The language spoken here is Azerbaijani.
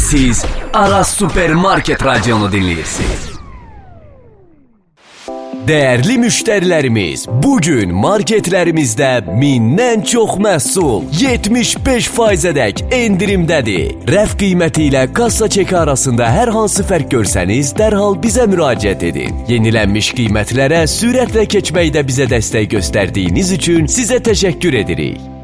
Siz Aras Supermarket Radionu dinləyirsiniz. Değerli müşterilerimiz, bugün marketlerimizdə 1000'dən çox məhsul 75%-ədək endirimdədir. Rəf qiyməti ilə kassa çeki arasında hər hansı fərq görsəniz, dərhal bizə müraciət edin. Yenilənmiş qiymətlərə sürətlə keçməkdə bizə dəstək göstərdiyiniz üçün sizə təşəkkür edirik.